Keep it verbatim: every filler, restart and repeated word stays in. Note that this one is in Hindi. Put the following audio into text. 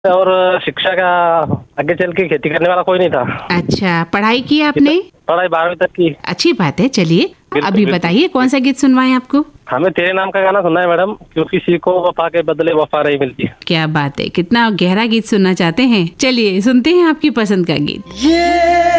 और शिक्षा का आगे चल के खेती करने वाला कोई नहीं था। अच्छा, पढ़ाई की आपने? पढ़ाई बारहवीं तक की। अच्छी बात है। चलिए अभी बिल्कुल। बताइए कौन सा गीत सुनवाएं आपको? हमें तेरे नाम का गाना सुनना है मैडम, क्योंकि किसी को वफा के बदले वफा नहीं मिलती। क्या बात है, कितना गहरा गीत सुनना चाहते हैं। चलिए सुनते हैं आपकी पसंद का गीत। ये